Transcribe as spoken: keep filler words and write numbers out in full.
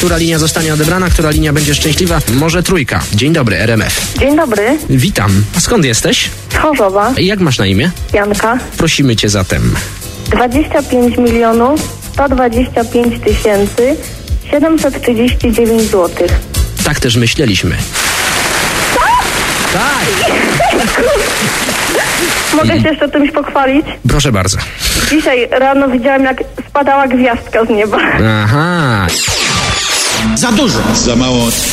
która linia zostanie odebrana, która linia będzie szczęśliwa. Może trójka. Dzień dobry, R M F. Dzień dobry, Witam. A skąd jesteś? z Chorzowa, Jak masz na imię? Janka. Prosimy cię zatem. dwadzieścia pięć milionów sto dwadzieścia pięć tysięcy siedemset trzydzieści dziewięć złotych. Tak też myśleliśmy. Tak! Mogę się jeszcze czymś pochwalić? Proszę bardzo. Dzisiaj rano widziałam, jak spadała gwiazdka z nieba. Aha. Za dużo. Za mało.